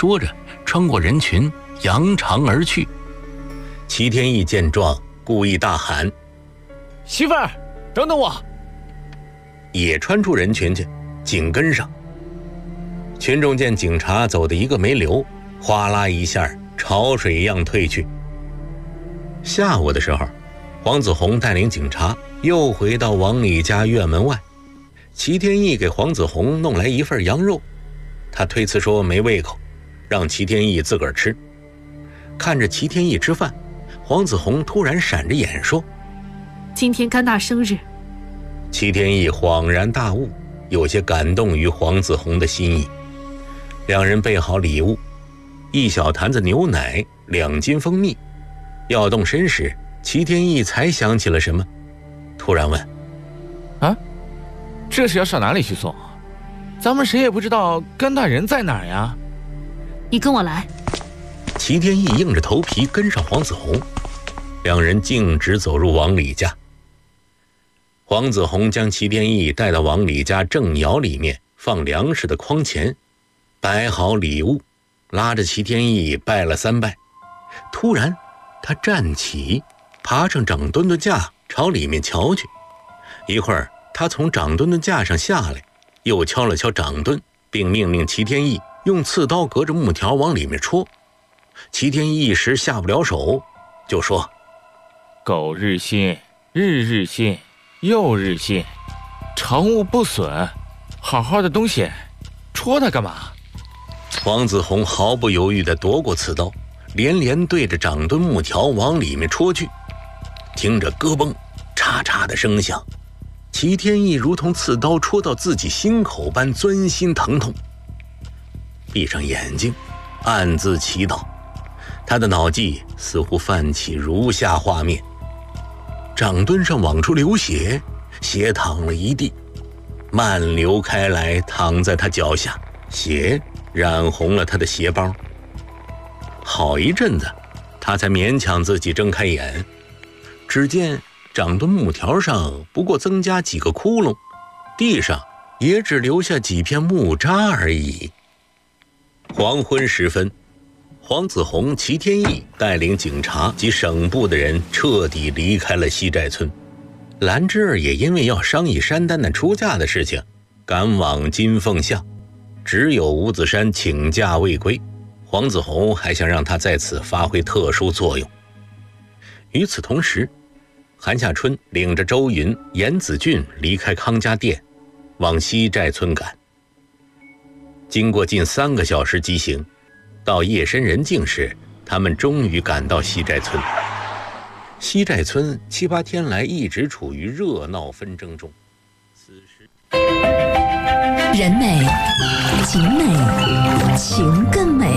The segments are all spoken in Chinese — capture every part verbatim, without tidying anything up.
说着，穿过人群，扬长而去。齐天义见状，故意大喊：“ 媳妇儿，等等我！” 也穿出人群去，紧跟上。群众见警察走得一个没留，哗啦一下潮水一样退去。下午的时候，黄子弘带领警察又回到王李家院门外。齐天义给黄子弘弄来一份羊肉，他推辞说没胃口，让齐天义自个儿吃。看着齐天义吃饭，黄子弘突然闪着眼说：“ 今天甘大生日。” 齐天义恍然大悟，有些感动于黄子弘的心意。两人备好礼物，一小坛子牛奶，两斤蜂蜜。要动身时，齐天义才想起了什么，突然问：“ 啊，这是要上哪里去送？咱们谁也不知道甘大人在哪儿呀。”“ 你跟我来。” 齐天义硬着头皮跟上黄子弘，两人径直走入王李家。黄子弘将齐天义带到王李家正窑里面放粮食的筐前，摆好礼物，拉着齐天义拜了三拜。突然他站起，爬上掌墩墩架，朝里面瞧去。一会儿他从掌墩墩架上下来，又敲了敲掌墩，并命令齐天义用刺刀隔着木条往里面戳。齐天义一时下不了手，就说：“ 苟日新，日日新，又日新，常物不损，好好的东西，戳它干嘛？” 黄子弘毫不犹豫地夺过刺刀，连连对着掌墩木条往里面戳去。听着咯嘣嚓嚓的声响，齐天义如同刺刀戳到自己心口般钻心疼痛。闭上眼睛，暗自祈祷。他的脑际似乎泛起如下画面：掌墩上往出流血，血淌了一地，漫流开来，淌在他脚下，血染红了他的鞋帮。好一阵子，他才勉强自己睁开眼。只见掌墩木条上不过增加几个窟窿，地上也只留下几片木渣而已。黄昏时分，黄子弘、齐天义带领警察及省部的人彻底离开了西寨村。兰芝儿也因为要商议山丹丹出嫁的事情，赶往金凤巷，只有吴子山请假未归。黄子弘还想让他在此发挥特殊作用。与此同时，韩夏春领着周云、严子俊离开康家店，往西寨村赶。经过近三个小时疾行，到夜深人静时，他们终于赶到西寨村。西寨村七八天来一直处于热闹纷争中。此时， 人美景美情更美。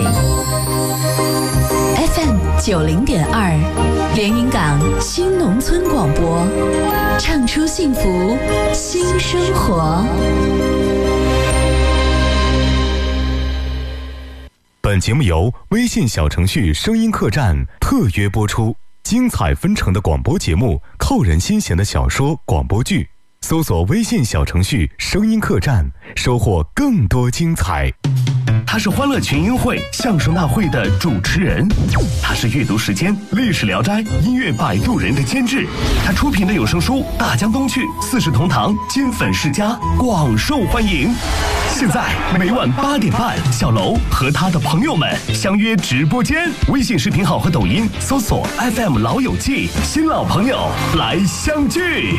F M 九零点二，连云港新农村广播，唱出幸福新生活。 本节目由微信小程序声音客栈特约播出，精彩纷呈的广播节目，扣人心弦的小说、广播剧，搜索微信小程序声音客栈，收获更多精彩。 他是欢乐群英会相声大会的主持人，他是阅读时间历史聊斋音乐摆渡人的监制，他出品的有声书《大江东去》《四世同堂》《金粉世家》广受欢迎。现在每晚八点半，小楼和他的朋友们相约直播间，微信视频号和抖音搜索 F M 老友记，新老朋友来相聚。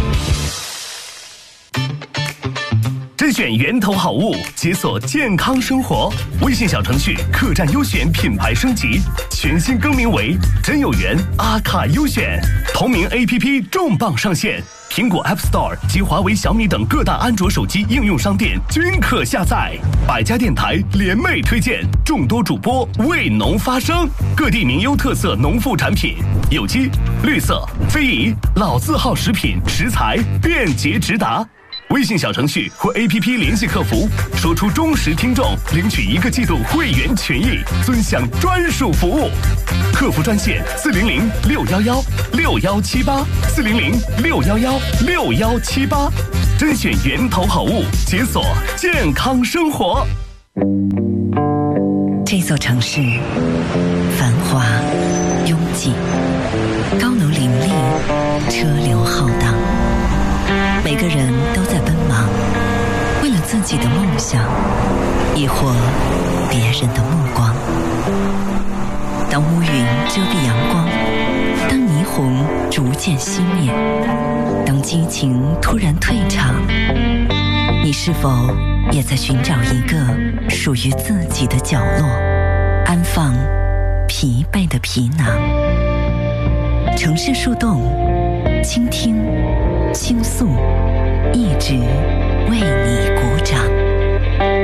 甄选源头好物，解锁健康生活。微信小程序客栈优选品牌升级，全新更名为真有缘阿卡优选。同名 A P P 重磅上线，苹果 App Store 及华为、小米等各大安卓手机应用商店均可下载。百家电台联袂推荐，众多主播为农发声，各地名优特色农副产品，有机、绿色、非遗、老字号食品食材便捷直达。微信小程序或 A P P 联系客服，说出忠实听众，领取一个季度会员权益，尊享专属服务。客服专线四零零六幺幺六幺七八四零零六幺幺六幺七八，甄选源头好物，解锁健康生活。 这座城市繁华拥挤，高楼林立，车流浩荡，每个人都在奔忙，为了自己的梦想，亦或别人的目光。当乌云遮蔽阳光，当霓虹逐渐熄灭，当激情突然退场，你是否也在寻找一个属于自己的角落，安放疲惫的皮囊？城市树洞，倾听，倾诉，一直为你鼓掌。